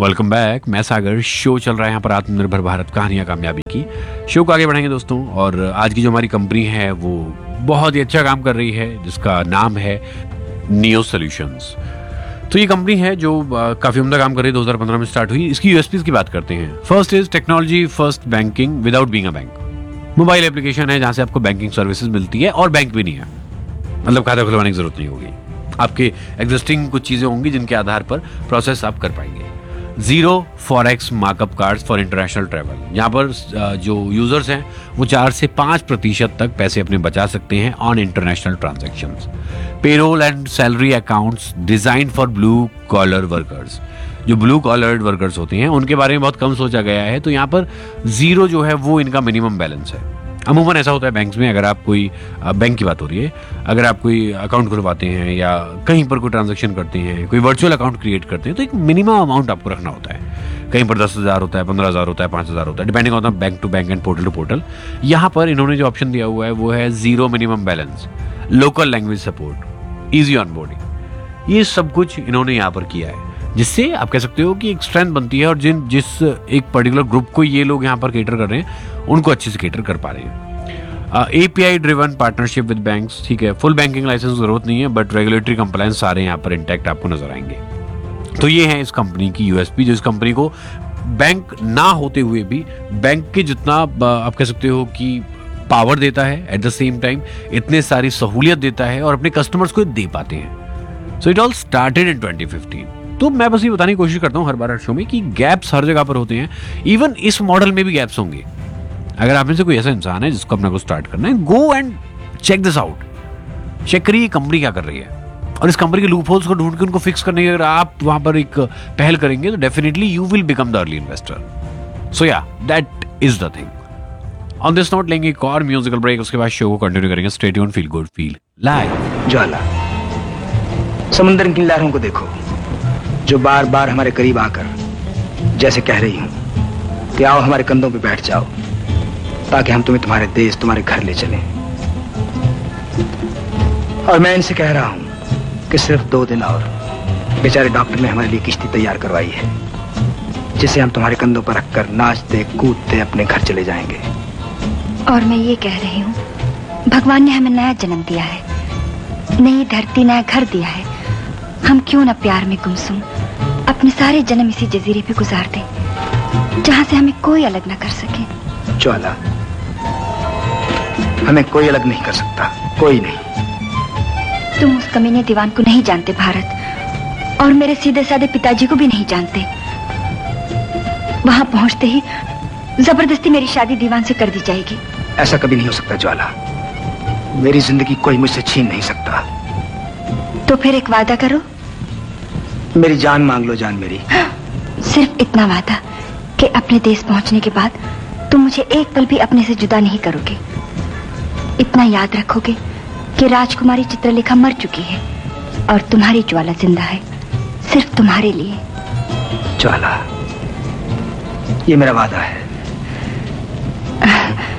Welcome back. मैं सागर। Show चल रहा है यहाँ पर आत्मनिर्भर भारत कहानियां कामयाबी की। शो को आगे बढ़ाएंगे दोस्तों, और आज की जो हमारी कंपनी है वो बहुत ही अच्छा काम कर रही है, जिसका नाम है नियो सॉल्यूशंस। तो ये कंपनी है जो काफी उम्दा काम कर रही है, 2015 में स्टार्ट हुई। इसकी यूएसपीज की बात करते हैं। First is technology first banking without being a bank. Mobile application है जहां से आपको बैंकिंग सर्विसेज मिलती है और बैंक भी नहीं है, मतलब खाता खुलवाने की जरूरत नहीं होगी। आपके एग्जिस्टिंग कुछ चीजें होंगी जिनके आधार पर प्रोसेस आप कर पाएंगे। Zero forex markup cards for international travel. यहाँ पर जो यूजर्स हैं वो 4 से 5% तक पैसे अपने बचा सकते हैं on international transactions. Payroll and salary accounts design for blue collar workers. जो ब्लू कॉलर्ड वर्कर्स होते हैं उनके बारे में बहुत कम सोचा गया है, तो यहाँ पर जीरो जो है वो इनका मिनिमम बैलेंस है। अमूमन ऐसा होता है बैंक्स में, अगर आप कोई बैंक की बात हो रही है, अगर आप कोई अकाउंट खुलवाते हैं या कहीं पर कोई ट्रांजैक्शन करते हैं, कोई वर्चुअल अकाउंट क्रिएट करते हैं, तो एक मिनिमम अमाउंट आपको रखना होता है। कहीं पर 10,000 होता है, 15,000 होता है, 5,000 होता है, depending on bank to bank and portal to portal. यहाँ पर इन्होंने जो ऑप्शन दिया हुआ है वो है zero minimum balance, local language support, easy onboarding. ये सब कुछ इन्होंने यहाँ पर किया है, जिससे आप कह सकते हो कि एक स्ट्रेंथ बनती है, और जिस एक पर्टिकुलर ग्रुप को ये लोग यहाँ पर केटर कर रहे हैं उनको अच्छे से केटर कर पा रहे हैं। API driven partnership with banks, ठीक है। फुल बैंकिंग लाइसेंस जरूरत नहीं है, बट रेगुलेटरी कंप्लायंस सारे यहाँ पर इंटैक्ट आपको नजर आएंगे। तो ये है इस कंपनी की यूएसपी, जो इस कंपनी को बैंक ना होते हुए भी बैंक के जितना आप कह सकते हो कि पावर देता है, एट द सेम टाइम इतने सारी सहूलियत देता है और अपने कस्टमर्स को दे पाते हैं। So it all started in 2015। तो मैं बस ये बताने की कोशिश करता हूँ हर बार हर शो में कि गैप्स हर जगह पर होते हैं। इवन इस मॉडल में भी गैप्स होंगे। अगर आप में से कोई ऐसा इंसान है जिसको अपने को स्टार्ट करना है, go and check this out. Check करिए कंपनी क्या कर रही है, और इस कंपनी के लूप होल्स को ढूंढ के उनको फिक्स करने की अगर आप वहां पर एक पहल करेंगे तो definitely you will become the early investor. सो या, that is the thing. On this note लेंगे एक और म्यूजिकल ब्रेक, उसके बाद शो को कंटिन्यू करेंगे। Stay tune, feel good, feel live. ज्वाला, समुद्र की लहरों को देखो जो बार बार हमारे करीब आकर जैसे कह रही हूं कि आओ हमारे कंधों पे बैठ जाओ, ताकि हम तुम्हें तुम्हारे देश, तुम्हारे घर ले चलें। और मैं इनसे कह रहा हूं कि सिर्फ 2 दिन और। बेचारे डॉक्टर ने हमारे लिए किश्ती तैयार करवाई है, जिसे हम तुम्हारे कंधों पर रखकर नाचते कूदते अपने घर चले जाएंगे। और मैं ये कह रही हूँ, भगवान ने हमें नया जन्म दिया है, नई धरती, नया घर दिया है। हम क्यों न प्यार में गुमसुम अपने सारे जन्म इसी जजीरे पे गुजार दें, जहाँ से हमें कोई अलग न कर सके। ज्वाला, हमें कोई अलग नहीं कर सकता, कोई नहीं। तुम उस कमीने दीवान को नहीं जानते भारत, और मेरे सीधे साधे पिताजी को भी नहीं जानते। वहां पहुंचते ही जबरदस्ती मेरी शादी दीवान से कर दी जाएगी। ऐसा कभी नहीं हो सकता ज्वाला। मेरी जिंदगी कोई मुझसे छीन नहीं सकता। तो फिर एक वादा करो। मेरी जान मांग लो, जान मेरी। सिर्फ इतना वादा कि अपने देश पहुंचने के बाद तुम मुझे एक पल भी अपने से जुदा नहीं करोगे। इतना याद रखोगे कि राजकुमारी चित्रलेखा मर चुकी है और तुम्हारी ज्वाला जिंदा है, सिर्फ तुम्हारे लिए। ज्वाला, ये मेरा वादा है।